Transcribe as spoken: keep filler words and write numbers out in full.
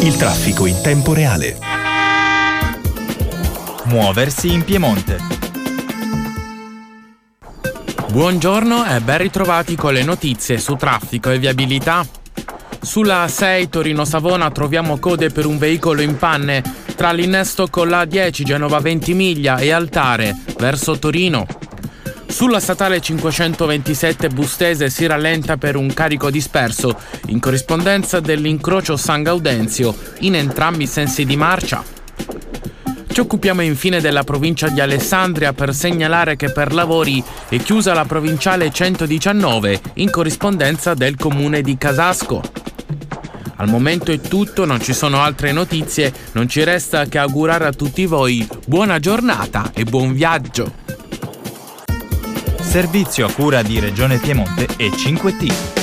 Il traffico in tempo reale. Muoversi in Piemonte. Buongiorno e ben ritrovati con le notizie su traffico e viabilità. Sulla A sei Torino-Savona troviamo code per un veicolo in panne tra l'innesto con l'A dieci Genova Ventimiglia e Altare verso Torino. Sulla statale cinquecentoventisette Bustese si rallenta per un carico disperso in corrispondenza dell'incrocio San Gaudenzio in entrambi i sensi di marcia. Ci occupiamo infine della provincia di Alessandria per segnalare che per lavori è chiusa la provinciale centodiciannove in corrispondenza del comune di Casasco. Al momento è tutto, non ci sono altre notizie, non ci resta che augurare a tutti voi buona giornata e buon viaggio. Servizio a cura di Regione Piemonte e cinque T.